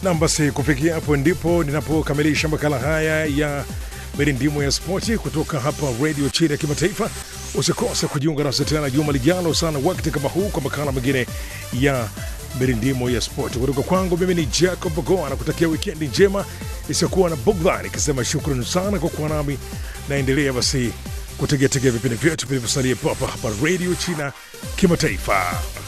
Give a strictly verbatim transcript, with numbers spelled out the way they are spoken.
Na basi kufikia hapo ndipo ninapokamilisha makala haya ya mirindimo ya spoti kutoka hapa Radio China ya Kimataifa. Usikose kujiunga nasi tena juma lijalo sana wakati kama huu kwa makala mengine ya mirindimo ya spoti. Kutoka kwangu mimi ni Jacob Goa na kutakia wikendi njema isiyokuwa na bugdha, nikisema shukrani sana kwa kuwa nami. Naendelea basi kutegea tegea vipindi vyetu vilivyosalia hapa hapa Radio China Kimataifa.